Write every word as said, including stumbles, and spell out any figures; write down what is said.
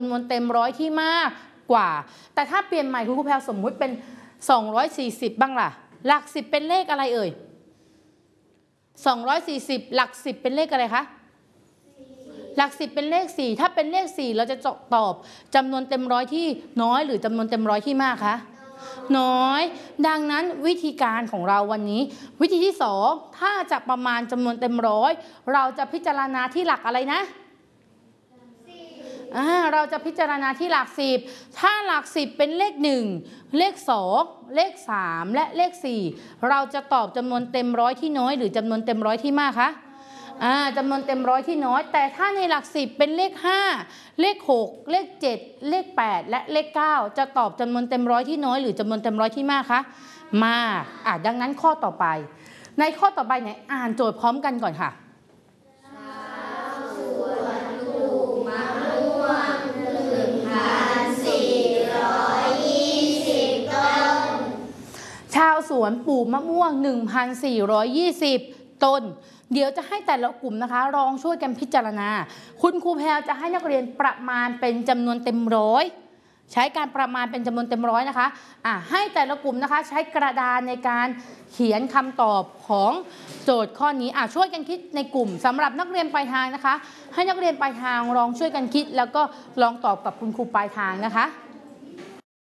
จำนวนเต็มร้อยที่มากกว่าแต่ถ้าเปลี่ยนใหม่คุณครูแพรสมมุติเป็นสองร้อยสี่สิบบ้างล่ะหลักสิบเป็นเลขอะไรเอ่ยสองร้อยสี่สิบหลักสิบเป็นเลขอะไรคะหลักสิบเป็นเลขสี่ถ้าเป็นเลขสี่เราจะตอบจำนวนเต็มร้อยที่น้อยหรือจำนวนเต็มร้อยที่มากคะน้อยดังนั้นวิธีการของเราวันนี้วิธีที่สองถ้าจะประมาณจำนวนเต็มร้อยเราจะพิจารณาที่หลักอะไรนะเราจะพิจารณาที่หลักสิบถ้าหลักสิบเป็นเลขหนึ่งเลขสองเลขสามและเลขสี่เราจะตอบจำนวนเต็มร้อยที่น้อยหรือจำนวนเต็มร้อยที่มากคะจำนวนเต็มร้อยที่น้อยแต่ถ้าในหลักสิบเป็นเลขห้าเลขหกเลขเจ็ดเลขแปดและเลขเก้าจะตอบจำนวนเต็มร้อยที่น้อยหรือจำนวนเต็มร้อยที่มากคะมากอ่ะดังนั้นข้อต่อไปในข้อต่อไปเนี่ยอ่านโจทย์พร้อมกันก่อนค่ะชาวสวนปลูกมะม่วง หนึ่งพันสี่ร้อยยี่สิบ ต้นเดี๋ยวจะให้แต่ละกลุ่มนะคะลองช่วยกันพิจารณาคุณครูแพรจะให้นักเรียนประมาณเป็นจำนวนเต็มร้อยใช้การประมาณเป็นจำนวนเต็มร้อยนะคะอ่ะให้แต่ละกลุ่มนะคะใช้กระดานในการเขียนคำตอบของโจทย์ข้อนี้อ่ะช่วยกันคิดในกลุ่มสำหรับนักเรียนปลายทางนะคะให้นักเรียนปลายทางลองช่วยกันคิดแล้วก็ลองตอบกับคุณครูปลายทางนะคะ